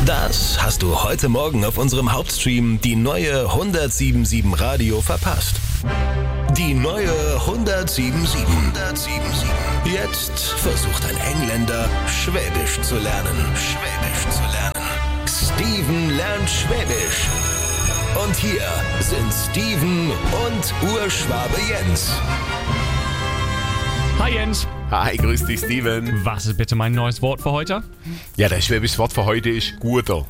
Das hast du heute Morgen auf unserem Hauptstream die neue 107.7 Radio verpasst. Die neue 107.7. Jetzt versucht ein Engländer, Schwäbisch zu lernen. Steven lernt Schwäbisch. Und hier sind Steven und Urschwabe Jens. Hi Jens. Hi, grüß dich Steven. Was ist bitte mein neues Wort für heute? Ja, das schwäbische Wort für heute ist guter.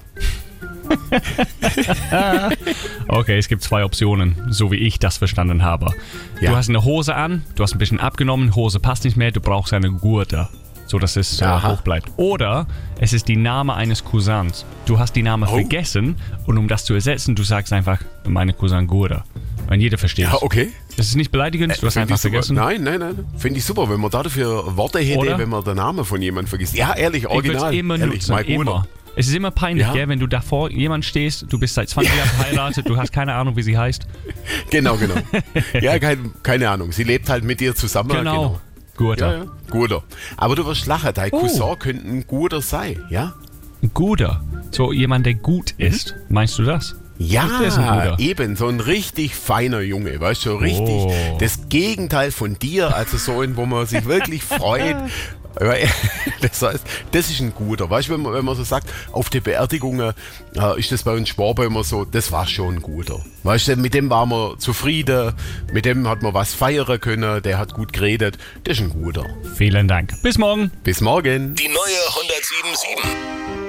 Okay, es gibt zwei Optionen, so wie ich das verstanden habe. Ja. Du hast eine Hose an, du hast ein bisschen abgenommen, Hose passt nicht mehr, du brauchst eine Gurte, so dass es hoch bleibt. Oder es ist die Name eines Cousins. Du hast die Name vergessen und um das zu ersetzen, du sagst einfach, meine Cousin Gurte. Und jeder versteht es. Ja, okay. Das ist nicht beleidigend, du hast einfach vergessen. Nein. Finde ich super, wenn man dafür Worte hätte, Oder? wenn man den Namen von jemandem vergisst. Ja, ehrlich, Ich original. würde es immer nutzen, immer. Es ist immer peinlich, Ja. gell, wenn du davor jemand stehst, du bist seit 20 Jahren verheiratet, du hast keine Ahnung, wie sie heißt. Genau. Ja, keine Ahnung. Sie lebt halt mit dir zusammen. Genau. Guter. Ja. Guter. Aber du wirst lachen, dein Cousin könnte ein guter sein, ja? Ein Guter. So jemand, der gut ist. Meinst du das? Ja, Der ist ein Guter. eben, so ein richtig feiner Junge, weißt du, so richtig das Gegenteil von dir, also so ein, wo man sich wirklich freut. Das heißt, das ist ein Guter, weißt du, wenn man so sagt, auf die Beerdigungen ist das bei uns Schwaben immer so, das war schon ein Guter. Weißt du, mit dem waren wir zufrieden, mit dem hat man was feiern können, der hat gut geredet, das ist ein Guter. Vielen Dank. Bis morgen. Bis morgen. Die neue 107.7.